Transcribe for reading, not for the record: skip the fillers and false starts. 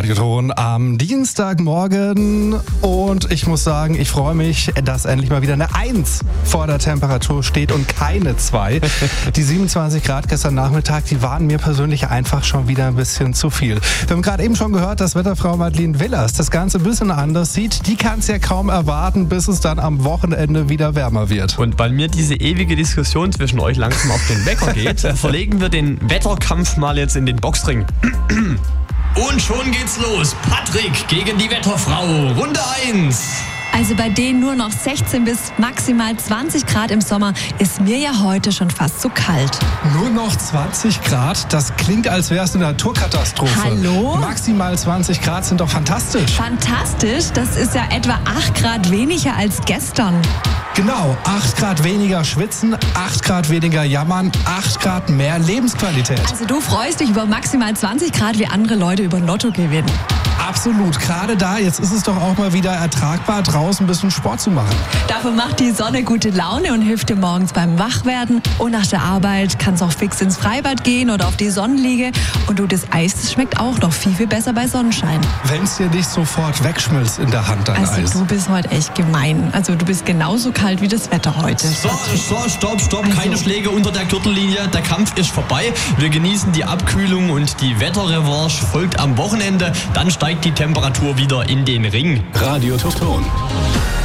Radioton am Dienstagmorgen und ich muss sagen, ich freue mich, dass endlich mal wieder eine 1 vor der Temperatur steht und keine 2. Die 27 Grad gestern Nachmittag, die waren mir persönlich einfach schon wieder ein bisschen zu viel. Wir haben gerade eben schon gehört, dass Wetterfrau Madeleine Willers das Ganze ein bisschen anders sieht. Die kann es ja kaum erwarten, bis es dann am Wochenende wieder wärmer wird. Und weil mir diese ewige Diskussion zwischen euch langsam auf den Wecker geht, verlegen wir den Wetterkampf mal jetzt in den Boxring. Und schon geht's los. Patrick gegen die Wetterfrau. Runde 1. Also bei denen nur noch 16 bis maximal 20 Grad im Sommer ist mir ja heute schon fast zu kalt. Nur noch 20 Grad? Das klingt, als wäre es eine Naturkatastrophe. Hallo? Maximal 20 Grad sind doch fantastisch. Fantastisch, das ist ja etwa 8 Grad weniger als gestern. Genau, 8 Grad weniger schwitzen, 8 Grad weniger jammern, 8 Grad mehr Lebensqualität. Also du freust dich über maximal 20 Grad, wie andere Leute über Lotto gewinnen. Absolut, gerade da, jetzt ist es doch auch mal wieder ertragbar, draußen ein bisschen Sport zu machen. Dafür macht die Sonne gute Laune und hilft dir morgens beim Wachwerden. Und nach der Arbeit kannst du auch fix ins Freibad gehen oder auf die Sonnenliege. Und du, das Eis, das schmeckt auch noch viel, viel besser bei Sonnenschein. Wenn es dir nicht sofort wegschmilzt in der Hand, dein Eis. Also du bist heute echt gemein. Also du bist genauso kalt wie das Wetter heute. So, stopp. Keine Schläge unter der Gürtellinie. Der Kampf ist vorbei. Wir genießen die Abkühlung und die Wetterrevanche folgt am Wochenende. Dann steigt die Temperatur wieder in den Ring. Radioton.